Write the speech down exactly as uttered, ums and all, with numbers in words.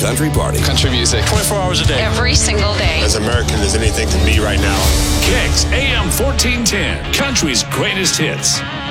country party. Country music. twenty-four hours a day. Every single day. As American as anything to me right now. Kicks A M fourteen ten, country's greatest hits.